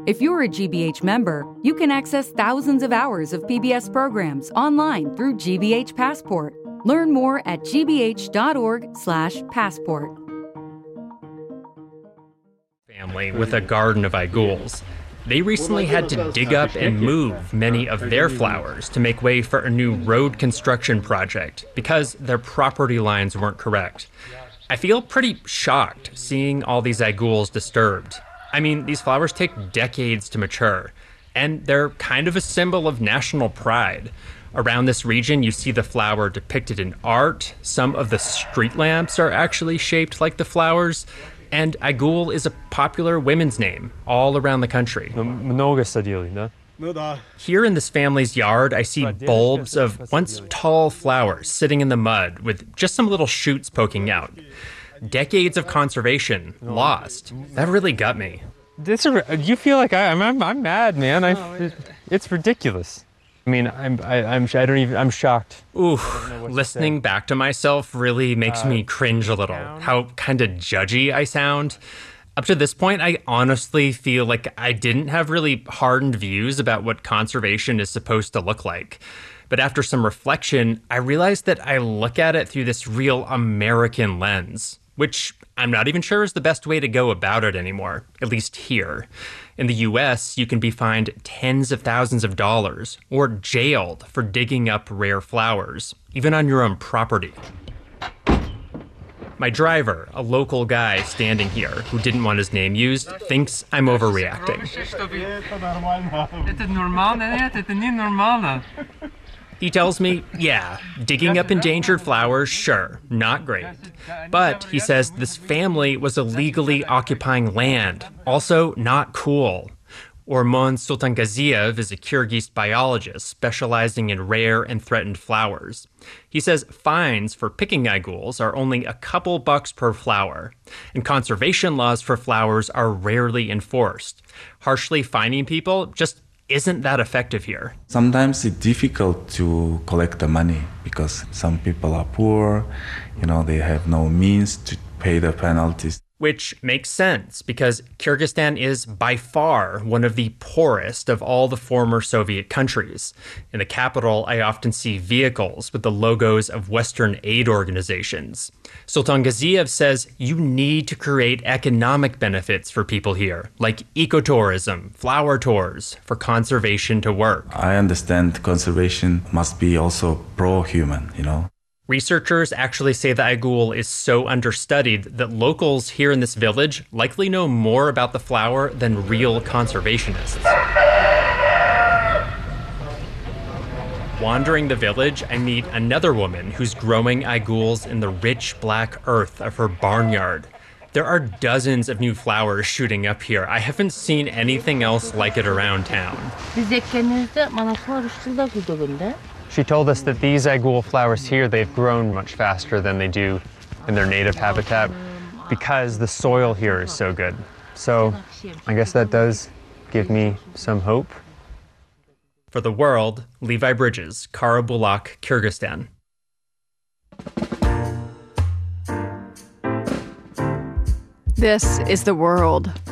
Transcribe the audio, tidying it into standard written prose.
If you're a GBH member, you can access thousands of hours of PBS programs online through GBH Passport. Learn more at gbh.org/passport. Family with a garden of aigools. They recently had to dig up and move many of their flowers to make way for a new road construction project because their property lines weren't correct. I feel pretty shocked seeing all these aigools disturbed. I mean, these flowers take decades to mature, and they're kind of a symbol of national pride. Around this region, you see the flower depicted in art. Some of the street lamps are actually shaped like the flowers. And aigool is a popular women's name all around the country. Here in this family's yard, I see bulbs of once tall flowers sitting in the mud with just some little shoots poking out. Decades of conservation lost. That really got me. You feel like I'm mad, man. It's ridiculous. I mean, I'm shocked. Ooh, listening back to myself really makes me cringe a little. How kind of judgy I sound. Up to this point, I honestly feel like I didn't have really hardened views about what conservation is supposed to look like. But after some reflection, I realized that I look at it through this real American lens, which I'm not even sure is the best way to go about it anymore, at least here. In the US, you can be fined tens of thousands of dollars or jailed for digging up rare flowers, even on your own property. My driver, a local guy standing here who didn't want his name used, thinks I'm overreacting. He tells me, yeah, digging up endangered flowers, sure, not great. But he says this family was illegally occupying land, also not cool. Ormon Sultangaziev is a Kyrgyz biologist specializing in rare and threatened flowers. He says fines for picking aigools are only a couple bucks per flower, and conservation laws for flowers are rarely enforced. Harshly fining people just isn't that effective here. Sometimes it's difficult to collect the money because some people are poor, they have no means to pay the penalties. Which makes sense because Kyrgyzstan is by far one of the poorest of all the former Soviet countries. In the capital, I often see vehicles with the logos of Western aid organizations. Sultangaziev says you need to create economic benefits for people here, like ecotourism, flower tours, for conservation to work. I understand conservation must be also pro-human, Researchers actually say the aigool is so understudied that locals here in this village likely know more about the flower than real conservationists. Wandering the village, I meet another woman who's growing aigools in the rich black earth of her barnyard. There are dozens of new flowers shooting up here. I haven't seen anything else like it around town. She told us that these aigool flowers here, they've grown much faster than they do in their native habitat because the soil here is so good. So I guess that does give me some hope. For The World, Levi Bridges, Karabulak, Kyrgyzstan. This is The World.